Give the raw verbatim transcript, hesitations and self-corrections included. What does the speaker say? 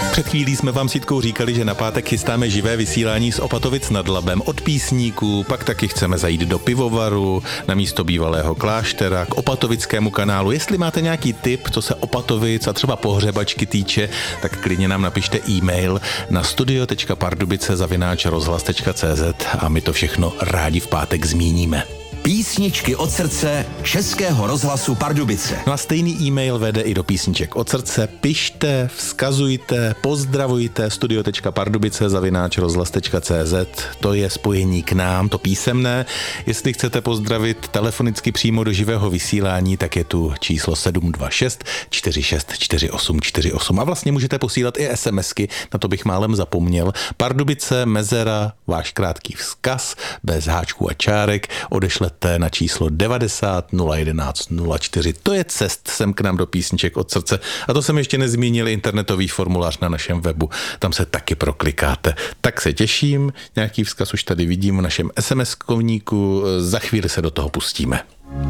Před chvílí jsme vám s Jitkou říkali, že na pátek chystáme živé vysílání z Opatovic nad Labem od písníků, pak taky chceme zajít do pivovaru, na místo bývalého kláštera, k opatovickému kanálu. Jestli máte nějaký tip, co se Opatovic a třeba pohřebačky týče, tak klidně nám napište e-mail na studio tečka pardubice zavináč rozhlas tečka cé zet a my to všechno rádi v pátek zmíníme. Písničky od srdce Českého rozhlasu Pardubice. No a stejný e-mail vede i do písniček od srdce. Pište, vzkazujte, pozdravujte studio tečka pardubice zavináč rozhlas tečka cé zet. To je spojení k nám, to písemné. Jestli chcete pozdravit telefonicky přímo do živého vysílání, tak je tu číslo sedm dva šest čtyři šest čtyři osm čtyři osm. A vlastně můžete posílat i SMSky, na to bych málem zapomněl. Pardubice, mezera, váš krátký vzkaz, bez háčků a čárek, odešle na číslo devadesát nula jedenáct nula čtyři. To je cest sem k nám do písniček od srdce. A to jsem ještě nezmínil internetový formulář na našem webu. Tam se taky proklikáte. Tak se těším. Nějaký vzkaz už tady vidím v našem es em eskovníku. Za chvíli se do toho pustíme.